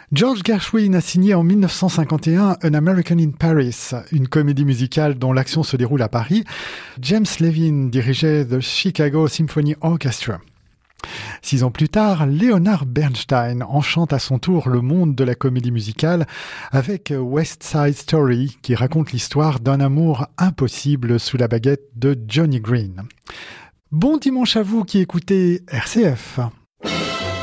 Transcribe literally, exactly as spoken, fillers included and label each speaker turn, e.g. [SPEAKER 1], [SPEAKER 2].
[SPEAKER 1] George Gershwin a signé en dix-neuf cent cinquante et un An American in Paris, une comédie musicale dont l'action se déroule à Paris. James Levine dirigeait The Chicago Symphony Orchestra. Six ans plus tard, Leonard Bernstein enchante à son tour le monde de la comédie musicale avec West Side Story, qui raconte l'histoire d'un amour impossible sous la baguette de Johnny Green. Bon dimanche à vous qui écoutez R C F.